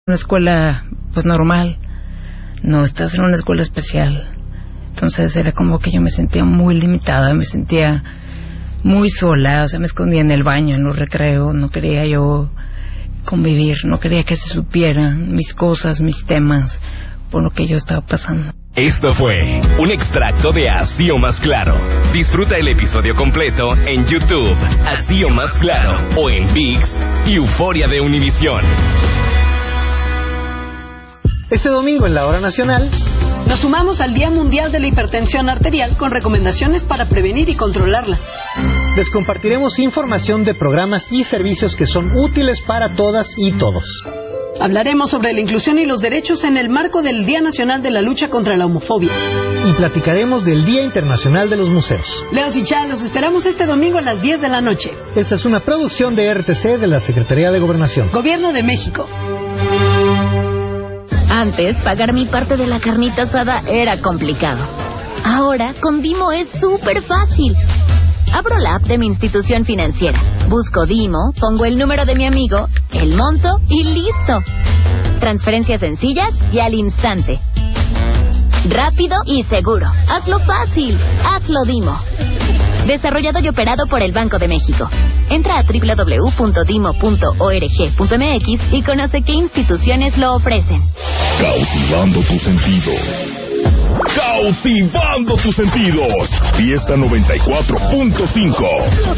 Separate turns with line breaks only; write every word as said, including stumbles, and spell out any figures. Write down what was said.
Una escuela, pues, normal. No, estás en una escuela especial. Entonces era como que yo me sentía muy limitada, me sentía muy sola, o sea, me escondía en el baño, en los recreos, no quería yo convivir, no quería que se supieran mis cosas, mis temas, por lo que yo estaba pasando.
Esto fue un extracto de Así o Más Claro. Disfruta el episodio completo en YouTube, Así o Más Claro, o en ViX y Euforia de Univisión.
Este domingo en la Hora Nacional
nos sumamos al Día Mundial de la Hipertensión Arterial con recomendaciones para prevenir y controlarla.
Les compartiremos información de programas y servicios que son útiles para todas y todos.
Hablaremos sobre la inclusión y los derechos en el marco del Día Nacional de la Lucha contra la Homofobia.
Y platicaremos del Día Internacional de los Museos.
Leos y Chá, los esperamos este domingo a las diez de la noche.
Esta es una producción de R T C de la Secretaría de Gobernación.
Gobierno de México.
Antes, pagar mi parte de la carnita asada era complicado. Ahora, con Dimo es súper fácil. Abro la app de mi institución financiera, busco Dimo, pongo el número de mi amigo, el monto y listo. Transferencias sencillas y al instante. Rápido y seguro. Hazlo fácil. Hazlo Dimo. Desarrollado y operado por el Banco de México. Entra a doble u doble u doble u punto dimo punto org punto m x y conoce qué instituciones lo ofrecen.
Cautivando tus sentidos. Cautivando tus sentidos. Fiesta noventa y cuatro punto cinco.